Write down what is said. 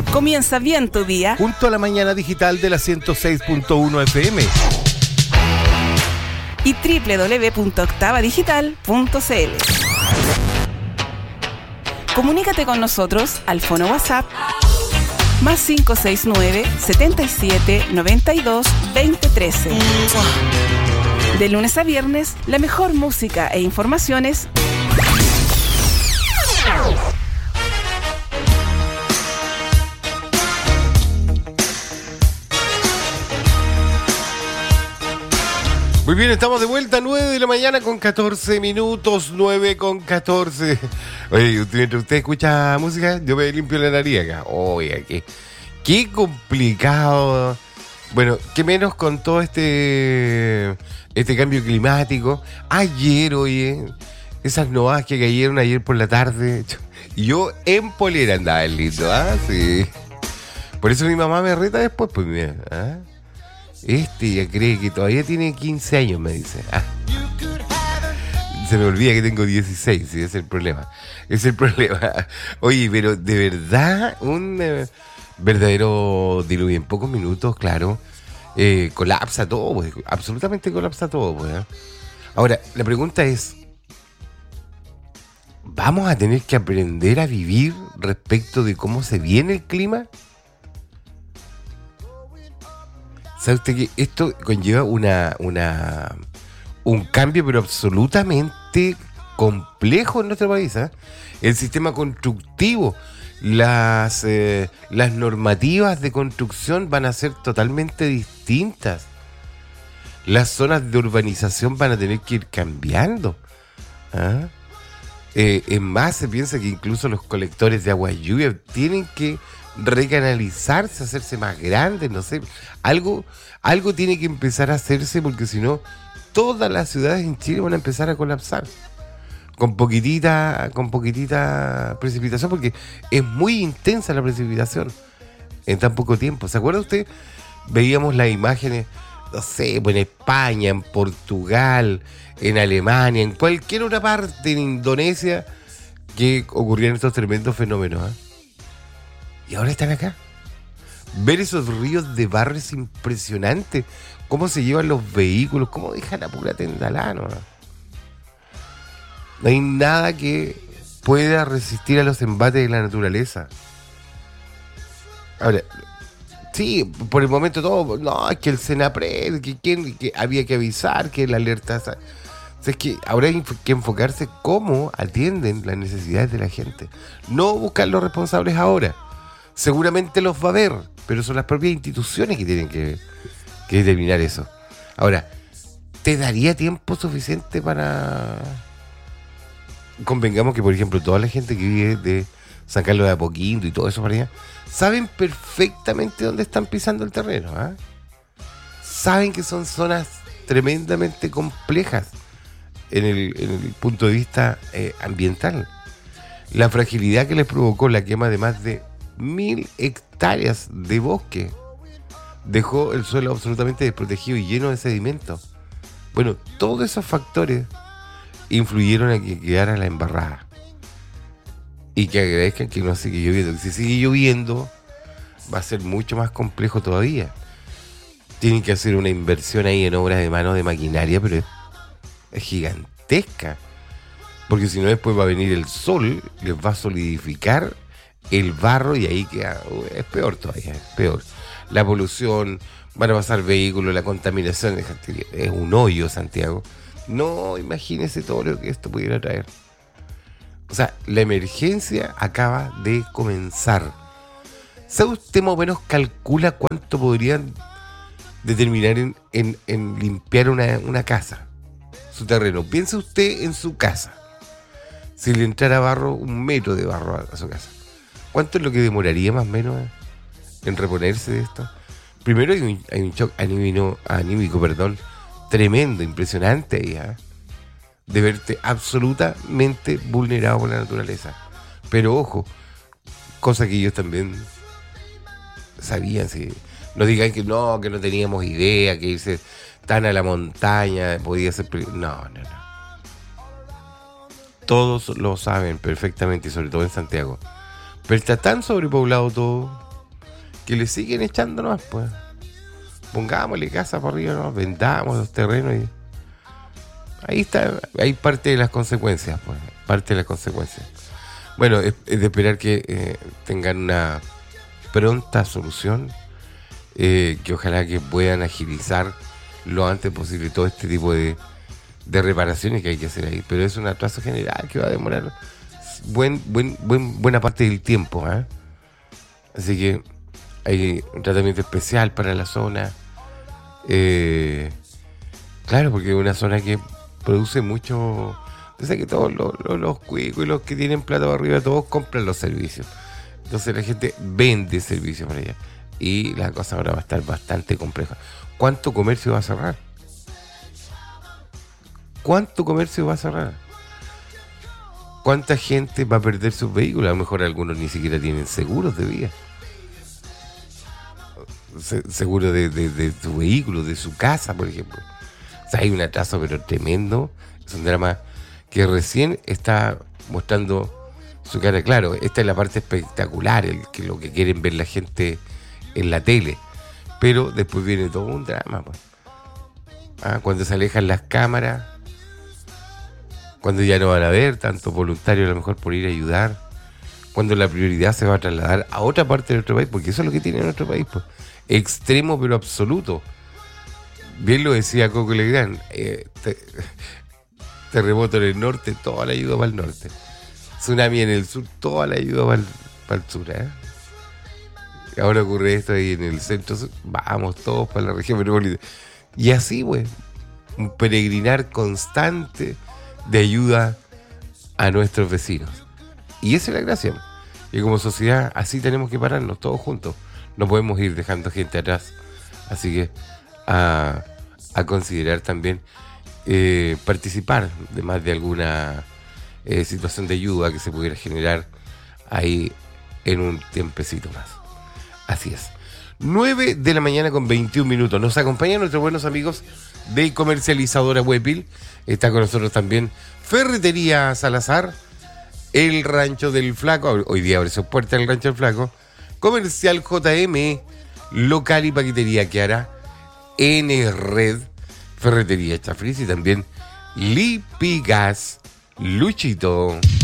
Comienza bien tu día junto a la mañana digital de la 106.1 FM y www.octavadigital.cl. Comunícate con nosotros al fono WhatsApp más 569 77 92 2013. De lunes a viernes, la mejor música e informaciones. Muy bien, estamos de vuelta, 9 de la mañana con 14 minutos, 9 con 14. Oye, mientras usted escucha música, yo me limpio la nariz acá. Oye, qué complicado. Bueno, qué menos con todo este cambio climático. Ayer, oye, esas novadas que cayeron ayer por la tarde. Y yo en polera andaba el lindo, ¿ah? Sí. Por eso mi mamá me reta después, pues mira, ¿ah? Ya cree que todavía tiene 15 años, me dice. Ah. Se me olvida que tengo 16, sí, es el problema. Es el problema. Oye, pero de verdad, un verdadero diluvio. En pocos minutos, claro, colapsa todo, pues. Absolutamente colapsa todo, pues. Ahora, la pregunta es, ¿vamos a tener que aprender a vivir respecto de cómo se viene el clima? ¿Sabe usted que esto conlleva un cambio pero absolutamente complejo en nuestro país? El sistema constructivo, las normativas de construcción van a ser totalmente distintas. Las zonas de urbanización van a tener que ir cambiando. En más, se piensa que incluso los colectores de agua lluvia tienen que recanalizarse, hacerse más grandes, no sé. Algo tiene que empezar a hacerse, porque si no, todas las ciudades en Chile van a empezar a colapsar con poquitita precipitación, porque es muy intensa la precipitación en tan poco tiempo. ¿Se acuerda usted? Veíamos las imágenes, no sé, pues en España, en Portugal, en Alemania, en cualquier otra parte, en Indonesia, que ocurrían estos tremendos fenómenos, y ahora están acá. Ver esos ríos de barro es impresionante. Cómo se llevan los vehículos, cómo dejan la pura tendalano. No hay nada que pueda resistir a los embates de la naturaleza. Ahora, sí, por el momento todo, no, es que el Senapred, que había que avisar, que la alerta. O sea, es que ahora hay que enfocarse cómo atienden las necesidades de la gente. No buscar los responsables ahora. Seguramente los va a haber, pero son las propias instituciones que tienen que determinar eso. Ahora, ¿te daría tiempo suficiente para...? Convengamos que, por ejemplo, toda la gente que vive de San Carlos de Apoquindo y todo eso para allá, saben perfectamente dónde están pisando el terreno, Saben que son zonas tremendamente complejas en el punto de vista ambiental. La fragilidad que les provocó la quema de más de 1.000 hectáreas de bosque dejó el suelo absolutamente desprotegido y lleno de sedimentos. Bueno, todos esos factores influyeron a que quedara la embarrada. Y que agradezcan que no sigue lloviendo. Si sigue lloviendo, va a ser mucho más complejo todavía. Tienen que hacer una inversión ahí en obras de mano de maquinaria, pero es gigantesca. Porque si no, después va a venir el sol, les va a solidificar el barro y ahí queda, es peor todavía, es peor. La polución, van a pasar vehículos, la contaminación, es un hoyo, Santiago. No, imagínese todo lo que esto pudiera traer. O sea, la emergencia acaba de comenzar. ¿Sabe usted más o menos calcula cuánto podrían determinar en limpiar una casa, su terreno? Piense usted en su casa. Si le entrara barro, 1 metro de barro a su casa, ¿cuánto es lo que demoraría más o menos en reponerse de esto? Primero hay un shock anímico, tremendo, impresionante ahí, de verte absolutamente vulnerado por la naturaleza. Pero ojo, cosa que ellos también sabían. Si no digan que no teníamos idea, que irse tan a la montaña podía ser no. Todos lo saben perfectamente, y sobre todo en Santiago. Pero está tan sobrepoblado todo que le siguen echando nomás, pues. Pongámosle casa por arriba, ¿no? Vendamos los terrenos y ahí está, hay parte de las consecuencias, pues, parte de las consecuencias. Bueno, es de esperar que tengan una pronta solución, que ojalá que puedan agilizar lo antes posible todo este tipo de reparaciones que hay que hacer ahí, pero es un atraso general que va a demorar buena parte del tiempo, ¿eh? Así que hay un tratamiento especial para la zona. Claro, porque es una zona que produce mucho. O sea que todos los cuicos y los que tienen plata para arriba, todos compran los servicios. Entonces la gente vende servicios para allá. Y la cosa ahora va a estar bastante compleja. ¿Cuánto comercio va a cerrar? ¿Cuánto comercio va a cerrar? ¿Cuánta gente va a perder sus vehículos? A lo mejor algunos ni siquiera tienen seguros de vida. Seguro de su vehículo, de su casa, por ejemplo. O sea, hay un atraso pero tremendo. Es un drama que recién está mostrando su cara. Claro, esta es la parte espectacular, lo que quieren ver la gente en la tele. Pero después viene todo un drama, pues. Cuando se alejan las cámaras, cuando ya no van a haber tantos voluntarios a lo mejor por ir a ayudar, cuando la prioridad se va a trasladar a otra parte de nuestro país, porque eso es lo que tiene nuestro país, pues. Extremo pero absoluto. Bien lo decía Coco Legrand, terremoto en el norte, toda la ayuda para el norte. Tsunami en el sur, toda la ayuda para el sur, Y ahora ocurre esto ahí en el centro sur, vamos todos para la región metropolitana. Y así, pues, un peregrinar constante de ayuda a nuestros vecinos. Y esa es la gracia. Y como sociedad, así tenemos que pararnos todos juntos. No podemos ir dejando gente atrás. Así que a considerar también participar de más de alguna situación de ayuda que se pudiera generar ahí en un tiempecito más. Así es. 9 de la mañana con 21 minutos. Nos acompañan nuestros buenos amigos de Comercializadora Huépil. Está con nosotros también Ferretería Salazar, el Rancho del Flaco. Hoy día abre sus puertas el Rancho del Flaco. Comercial JM, local y paquetería que hará N Red, Ferretería Chafriz y también Lipigas Luchito.